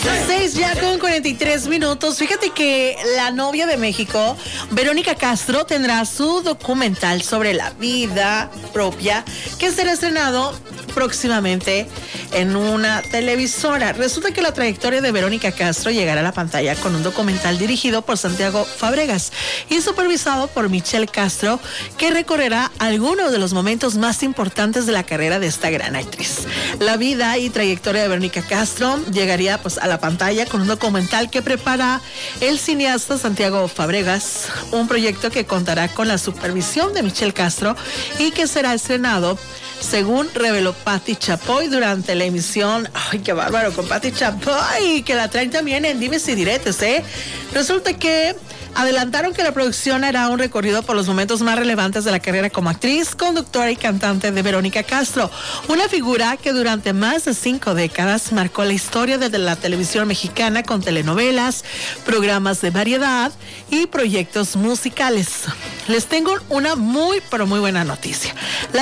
6 ya con 43 minutos. Fíjate que la novia de México, Verónica Castro, tendrá su documental sobre la vida propia que será estrenado próximamente en una televisora. Resulta que la trayectoria de Verónica Castro llegará a la pantalla con un documental dirigido por Santiago Fabregas y supervisado por Michelle Castro, que recorrerá algunos de los momentos más importantes de la carrera de esta gran actriz. La vida y trayectoria de Verónica Castro llegaría pues a la pantalla con un documental que prepara el cineasta Santiago Fabregas, un proyecto que contará con la supervisión de Michelle Castro y que será estrenado, según reveló Patti Chapoy durante la emisión. ¡Ay, qué bárbaro con Patti Chapoy! Que la traen también en Dimes y Diretes, ¿eh? Resulta que adelantaron que la producción hará un recorrido por los momentos más relevantes de la carrera como actriz, conductora y cantante de Verónica Castro, una figura que durante más de 5 décadas marcó la historia de la televisión mexicana con telenovelas, programas de variedad y proyectos musicales. Les tengo una muy, pero muy buena noticia.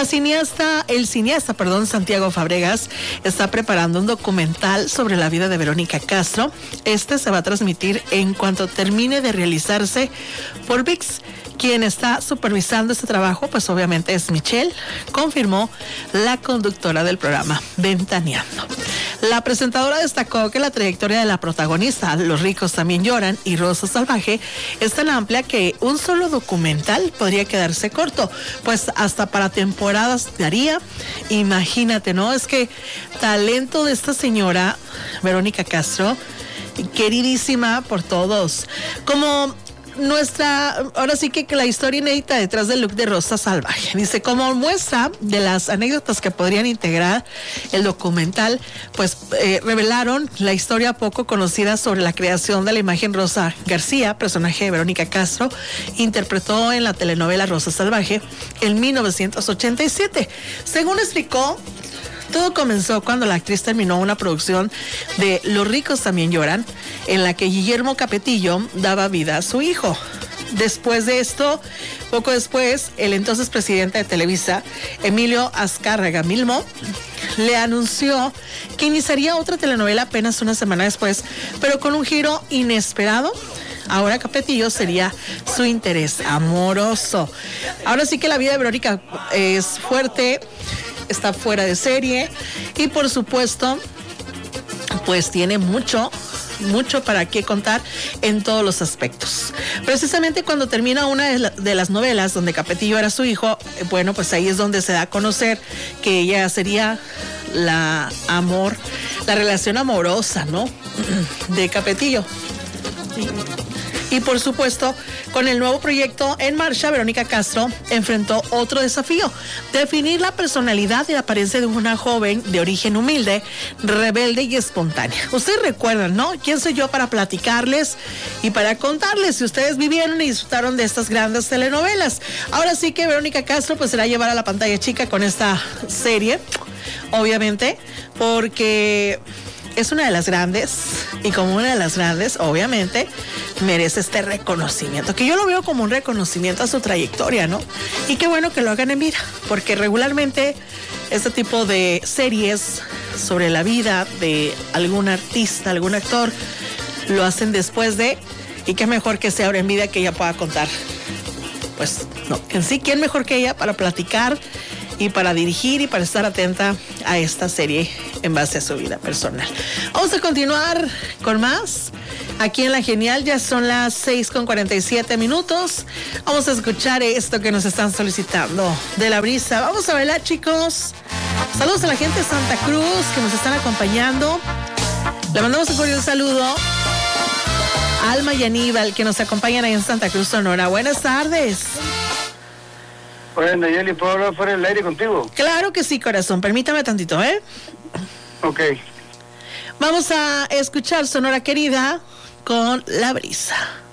El cineasta, Santiago Fabregas, está preparando un documental sobre la vida de Verónica Castro. Este se va a transmitir en cuanto termine de realizarse por ViX. Quien está supervisando este trabajo, pues obviamente es Michelle, confirmó la conductora del programa Ventaneando. La presentadora destacó que la trayectoria de la protagonista, Los ricos también lloran y Rosa Salvaje, es tan amplia que un solo documental podría quedarse corto, pues hasta para temporadas daría. Imagínate, ¿no? Es que talento de esta señora, Verónica Castro, queridísima por todos, como ahora sí que la historia inédita detrás del look de Rosa Salvaje. Dice, como muestra de las anécdotas que podrían integrar el documental, pues revelaron la historia poco conocida sobre la creación de la imagen Rosa García, personaje de Verónica Castro, interpretó en la telenovela Rosa Salvaje en 1987. Según explicó, todo comenzó cuando la actriz terminó una producción de Los ricos también lloran, en la que Guillermo Capetillo daba vida a su hijo. Después de esto, poco después, el entonces presidente de Televisa, Emilio Azcárraga Milmo, le anunció que iniciaría otra telenovela apenas una semana después, pero con un giro inesperado. Ahora Capetillo sería su interés amoroso. Ahora sí que la vida de Verónica es fuerte, está fuera de serie y por supuesto pues tiene mucho para qué contar en todos los aspectos. Precisamente cuando termina una de las novelas donde Capetillo era su hijo, bueno, pues ahí es donde se da a conocer que ella sería la relación amorosa, ¿no? De Capetillo. Y por supuesto, con el nuevo proyecto en marcha, Verónica Castro enfrentó otro desafío: definir la personalidad y la apariencia de una joven de origen humilde, rebelde y espontánea. Ustedes recuerdan, ¿no? ¿Quién soy yo para platicarles y para contarles si ustedes vivieron y disfrutaron de estas grandes telenovelas? Ahora sí que Verónica Castro pues será llevar a la pantalla chica con esta serie, obviamente, porque es una de las grandes, y como una de las grandes, obviamente, merece este reconocimiento, que yo lo veo como un reconocimiento a su trayectoria, ¿no? Y qué bueno que lo hagan en vida, porque regularmente este tipo de series sobre la vida de algún artista, algún actor, lo hacen después de, y qué mejor que sea ahora en vida que ella pueda contar. Pues, no, en sí, ¿quién mejor que ella para platicar y para dirigir y para estar atenta a esta serie en base a su vida personal? Vamos a continuar con más aquí en La Genial. Ya son las 6:47. Vamos a escuchar esto que nos están solicitando de La Brisa. Vamos a verla, chicos. Saludos a la gente de Santa Cruz que nos están acompañando. Le mandamos un cordial saludo a Alma y Aníbal que nos acompañan ahí en Santa Cruz, Sonora. Buenas tardes. Oye, Nayeli, ¿puedo hablar fuera del aire contigo? Claro que sí, corazón. Permítame tantito, ¿eh? Ok. Vamos a escuchar Sonora Querida con La Brisa.